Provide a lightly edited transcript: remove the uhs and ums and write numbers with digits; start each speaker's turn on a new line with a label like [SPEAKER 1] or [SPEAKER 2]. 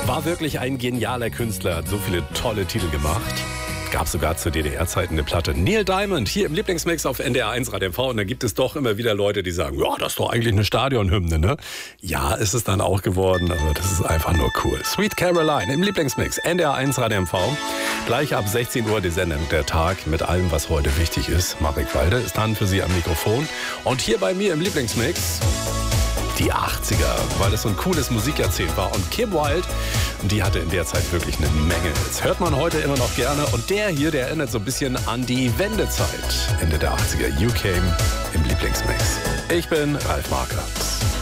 [SPEAKER 1] War wirklich ein genialer Künstler, hat so viele tolle Titel gemacht. Gab sogar zu DDR-Zeiten eine Platte. Neil Diamond, hier im Lieblingsmix auf NDR 1 Radio MV. Und da gibt es doch immer wieder Leute, die sagen, ja, das ist doch eigentlich eine Stadionhymne, ne? Ja, ist es dann auch geworden, aber das ist einfach nur cool. Sweet Caroline im Lieblingsmix, NDR 1 Radio MV. Gleich ab 16 Uhr die Sendung Der Tag mit allem, was heute wichtig ist. Marek Walde ist dann für Sie am Mikrofon. Und hier bei mir im Lieblingsmix die 80er, weil es so ein cooles Musikjahrzehnt war. Und Kim Wilde, die hatte in der Zeit wirklich eine Menge. Das hört man heute immer noch gerne. Und der hier, der erinnert so ein bisschen an die Wendezeit. Ende der 80er, You Came im Lieblingsmix. Ich bin Ralf Marker.